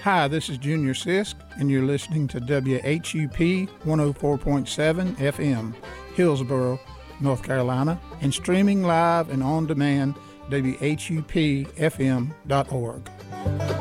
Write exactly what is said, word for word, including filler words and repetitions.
Hi, this is Junior Sisk, and you're listening to W H U P one oh four point seven F M, Hillsborough, North Carolina, and streaming live and on demand, W H U P F M dot org.